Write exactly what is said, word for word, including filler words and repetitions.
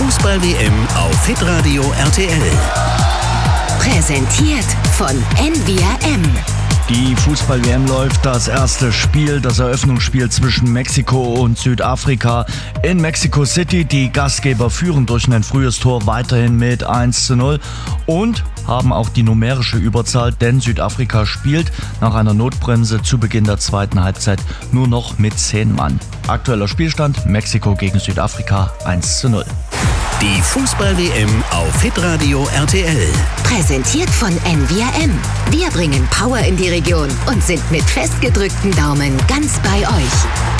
Fußball-W M auf Hitradio R T L. Präsentiert von N V R M. Die Fußball-W M läuft. Das erste Spiel, das Eröffnungsspiel zwischen Mexiko und Südafrika in Mexico City. Die Gastgeber führen durch ein frühes Tor weiterhin mit eins zu null und haben auch die numerische Überzahl, denn Südafrika spielt nach einer Notbremse zu Beginn der zweiten Halbzeit nur noch mit zehn Mann. Aktueller Spielstand: Mexiko gegen Südafrika eins zu null. Die Fußball-W M auf Hitradio R T L. Präsentiert von N V R M. Wir bringen Power in die Region und sind mit festgedrückten Daumen ganz bei euch.